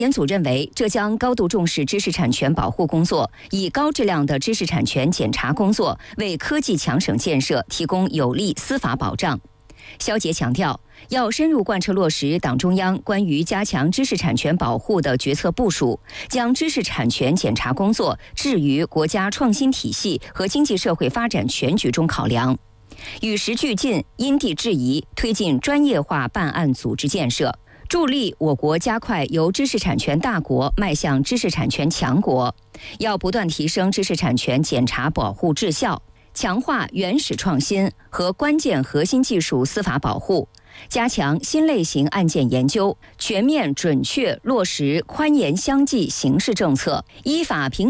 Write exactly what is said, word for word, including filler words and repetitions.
研组认为，浙江高度重视知识产权保护工作，以高质量的知识产权检查工作为科技强省建设提供有力司法保障。肖捷强调，要深入贯彻落实党中央关于加强知识产权保护的决策部署，将知识产权检查工作置于国家创新体系和经济社会发展全局中考量，与时俱进，因地制宜，推进专业化办案组织建设，助力我国加快由知识产权大国迈向知识产权强国。要不断提升知识产权检查保护质效，强化原始创新和关键核心技术司法保护，加强新类型案件研究，全面准确落实宽严相济刑事政策，依法平